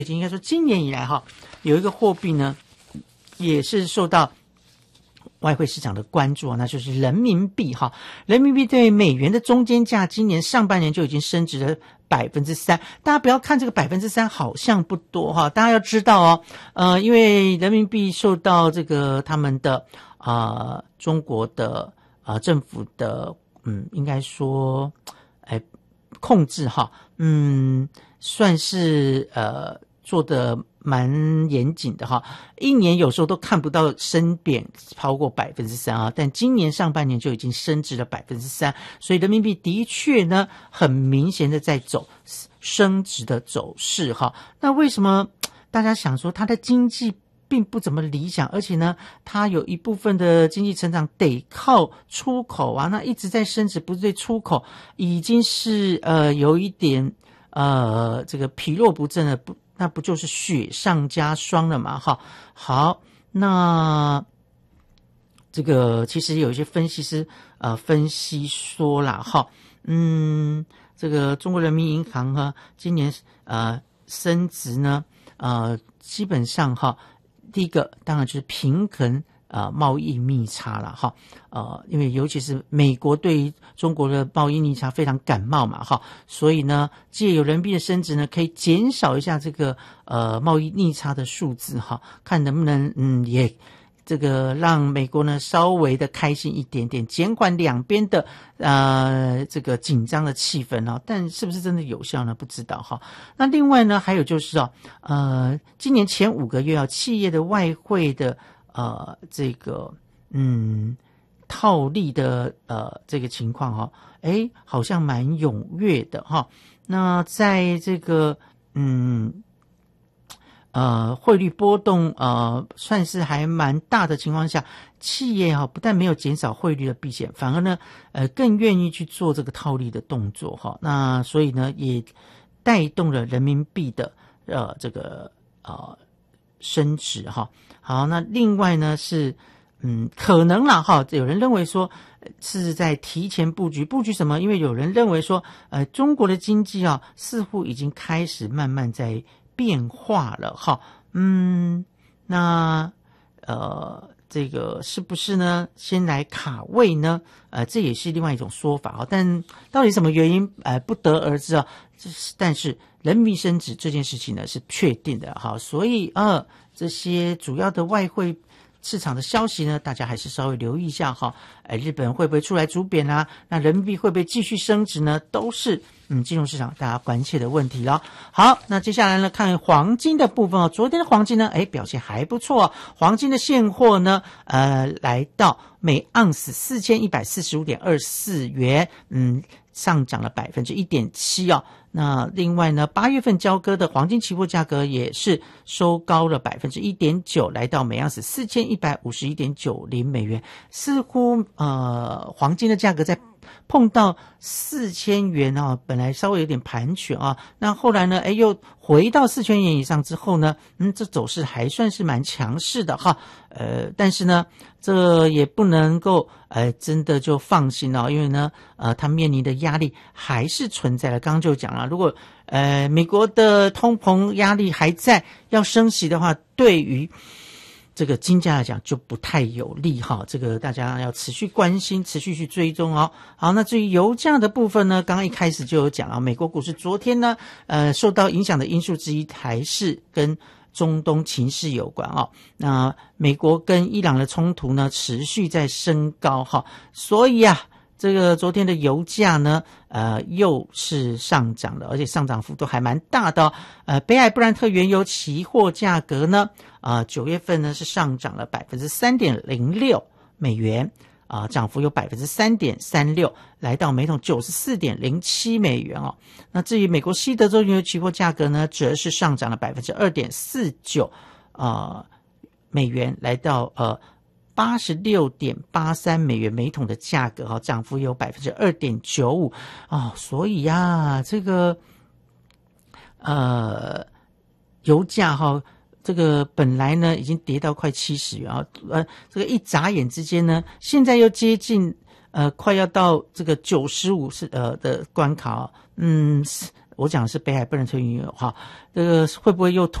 应该说今年以来哈，有一个货币呢，也是受到外汇市场的关注啊，那就是人民币哈。人民币对美元的中间价，今年上半年就已经升值了3%。大家不要看这个3%好像不多哈，大家要知道哦，因为人民币受到这个他们的中国的政府的应该说控制哈，算是做的蛮严谨的哈，一年有时候都看不到升贬超过3%啊，但今年上半年就已经升值了3%，所以人民币的确呢很明显的在走升值的走势哈。那为什么大家想说它的经济并不怎么理想，而且呢它有一部分的经济成长得靠出口啊，那一直在升值，不是对出口已经是有一点这个疲弱不振了，那不就是雪上加霜了嘛？哈，好，那这个其实有一些分析师分析说啦，哈，这个中国人民银行哈，今年升值呢，基本上哈，第一个当然就是平衡贸易逆差了哈，因为尤其是美国对于中国的贸易逆差非常感冒嘛哈，所以呢，借由人民币的升值呢，可以减少一下这个贸易逆差的数字哈，看能不能也这个让美国呢稍微的开心一点点，减缓两边的这个紧张的气氛哦，但是不是真的有效呢？不知道哈。那另外呢，还有就是今年前5个月企业的外汇的这个套利的这个情况哈，好像蛮踊跃的哈。那在这个汇率波动算是还蛮大的情况下，企业不但没有减少汇率的避险，反而呢更愿意去做这个套利的动作哈。那所以呢也带动了人民币的这个升值哈。好，那另外呢是可能啦哈，有人认为说是在提前布局什么？因为有人认为说中国的经济似乎已经开始慢慢在变化了哈。那这个是不是呢先来卡位呢？这也是另外一种说法但到底什么原因不得而知啊。但是人民币升值这件事情呢是确定的哈，所以这些主要的外汇市场的消息呢，大家还是稍微留意一下哈。日本会不会出来主贬啊？那人民币会不会继续升值呢？都是金融市场大家关切的问题了。好，那接下来呢，看黄金的部分昨天的黄金呢，表现还不错黄金的现货呢，来到每盎司4145.24元，上涨了1.7%那另外呢，8月份交割的黄金期货价格也是收高了1.9%，来到每盎司4151.90美元。似乎黄金的价格在碰到4000元本来稍微有点盘旋那后来呢又回到4000元以上之后呢，这走势还算是蛮强势的哈。但是呢这也不能够真的就放心因为呢它面临的压力还是存在的。刚刚就讲了，如果美国的通膨压力还在，要升息的话，对于这个金价来讲就不太有利哈，这个大家要持续关心，持续去追踪好，那至于油价的部分呢，刚刚一开始就有讲美国股市昨天呢受到影响的因素之一还是跟中东情势有关那美国跟伊朗的冲突呢持续在升高所以这个昨天的油价呢又是上涨的，而且上涨幅度还蛮大的北海布兰特原油期货价格呢9月份呢是上涨了3.06美元涨幅有3.36%，来到每桶94.07美元那至于美国西德州原油期货价格呢，则是上涨了2.49%美元，来到86.83美元每桶的价格涨幅有2.95%所以这个油价这个本来呢已经跌到快70元这个一眨眼之间呢，现在又接近快要到这个95的关卡我讲的是北海不能推运油哈，这个会不会又